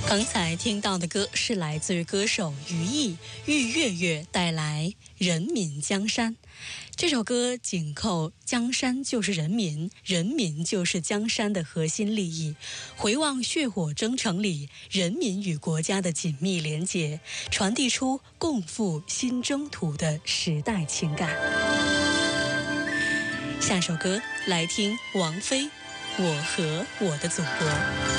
刚才听到的歌是来自于歌手于毅、玉月月带来《人民江山》。这首歌紧扣江山就是人民，人民就是江山的核心利益，回望血火征程里人民与国家的紧密连结，传递出共赴新征途的时代情感。下首歌来听王菲《我和我的祖国》。